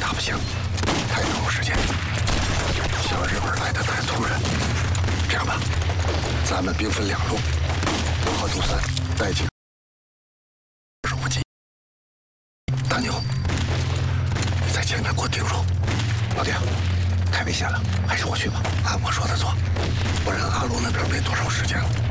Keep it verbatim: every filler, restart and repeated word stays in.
打不行，太耽误时间。小日本来的太突然。这样吧，咱们兵分两路，我和杜三带几个二十五级，大牛你在前面给我顶住。老弟，太危险了，还是我去吧。按我说的做，不然阿罗那边没多少时间了。